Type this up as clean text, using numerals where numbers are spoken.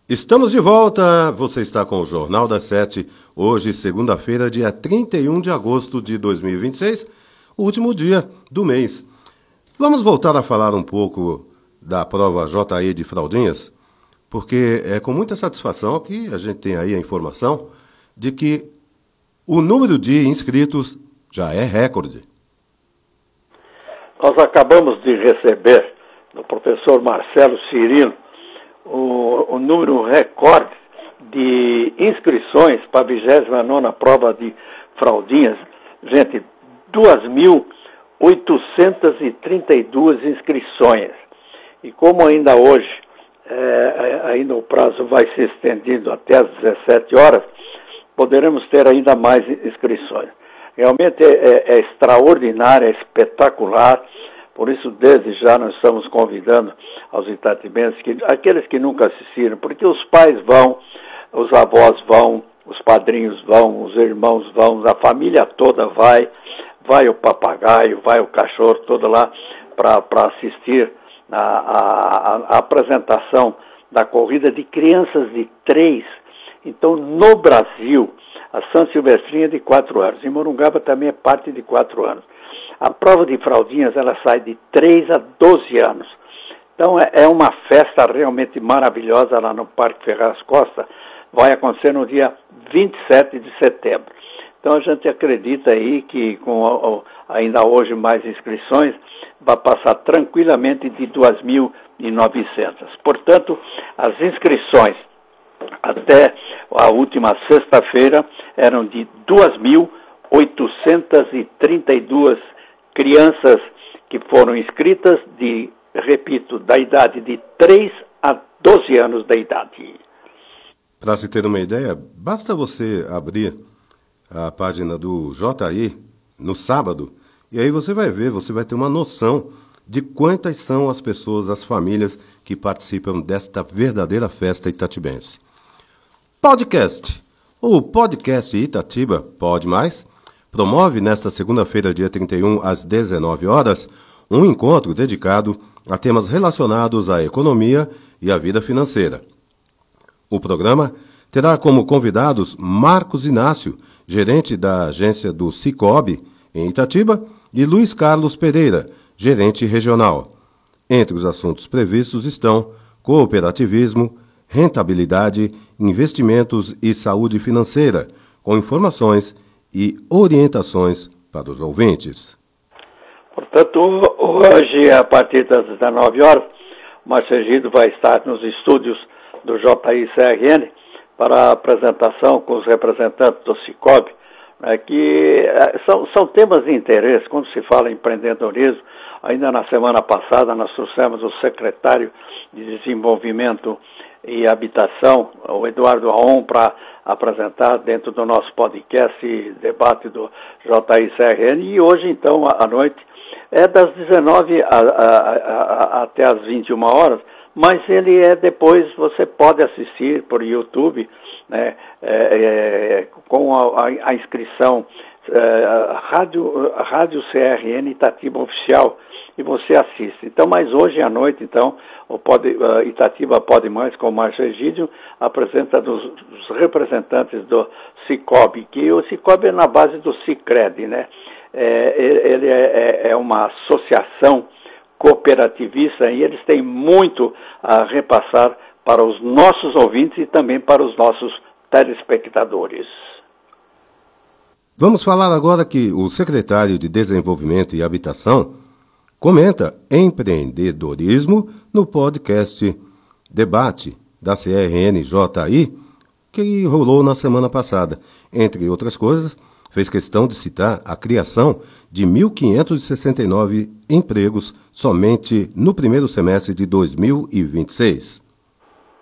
Estamos de volta, você está com o Jornal das 7, hoje segunda-feira, dia 31 de agosto de 2026, o último dia do mês. Vamos voltar a falar um pouco da prova JAI de Fraldinhas, porque é com muita satisfação que a gente tem aí a informação de que o número de inscritos já é recorde. Nós acabamos de receber do professor Marcelo Cirino o número recorde de inscrições para a 29ª prova de Fraldinhas. Gente, 2.832 inscrições. E como ainda hoje, ainda o prazo vai se estendendo até às 17 horas, poderemos ter ainda mais inscrições. Realmente é extraordinário, é espetacular. Por isso, desde já, nós estamos convidando aos itatibenses, aqueles que nunca assistiram, porque os pais vão, os avós vão, os padrinhos vão, os irmãos vão, a família toda vai o papagaio, vai o cachorro todo lá para assistir a apresentação da corrida de crianças de 3. Então, no Brasil, a São Silvestrinha é de 4 anos, em Morungaba também é parte de 4 anos. A prova de Fraldinhas, ela sai de 3 a 12 anos. Então, é uma festa realmente maravilhosa lá no Parque Ferraz Costa. Vai acontecer no dia 27 de setembro. Então, a gente acredita aí que, com ainda hoje mais inscrições, vai passar tranquilamente de 2.900. Portanto, as inscrições até a última sexta-feira eram de 2.832 crianças que foram inscritas da idade de 3 a 12 anos de idade. Para se ter uma ideia, basta você abrir a página do JAI no sábado, e aí você vai ver, você vai ter uma noção de quantas são as pessoas, as famílias que participam desta verdadeira festa itatibense. Podcast. O podcast Itatiba Pode Mais promove nesta segunda-feira, dia 31, às 19 horas, um encontro dedicado a temas relacionados à economia e à vida financeira. O programa terá como convidados Marcos Inácio, gerente da agência do Cicobi, em Itatiba, e Luiz Carlos Pereira, gerente regional. Entre os assuntos previstos estão cooperativismo, rentabilidade, investimentos e saúde financeira, com informações e orientações para os ouvintes. Portanto, hoje, a partir das 19 horas, o Márcio Egidio vai estar nos estúdios do JI-CRN para a apresentação com os representantes do Cicobi, que são temas de interesse quando se fala em empreendedorismo. Ainda na semana passada nós trouxemos o secretário de Desenvolvimento e Habitação, o Eduardo Aon, para apresentar dentro do nosso podcast e debate do JI-CRN. E hoje, então, à noite, é das 19 até as 21 horas, mas ele depois você pode assistir por YouTube, né, com a inscrição Rádio CRN Itatiba Oficial, e você assiste. Então, mas hoje à noite, então, Itatiba Pode Mais, com o Márcio Egidio, apresenta os representantes do Cicobi, que o Cicobi é na base do Sicredi, né? Ele é uma associação cooperativista e eles têm muito a repassar para os nossos ouvintes e também para os nossos telespectadores. Vamos falar agora que o secretário de Desenvolvimento e Habitação comenta empreendedorismo no podcast Debate da CRN-JI, que rolou na semana passada. Entre outras coisas, fez questão de citar a criação de 1.569 empregos somente no primeiro semestre de 2026.